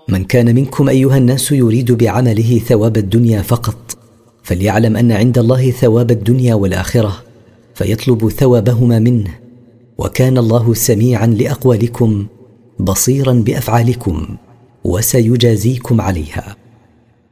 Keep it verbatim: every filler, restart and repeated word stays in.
من كان منكم أيها الناس يريد بعمله ثواب الدنيا فقط فليعلم أن عند الله ثواب الدنيا والآخرة فيطلب ثوابهما منه، وكان الله سميعا لأقوالكم بصيرا بأفعالكم وسيجازيكم عليها.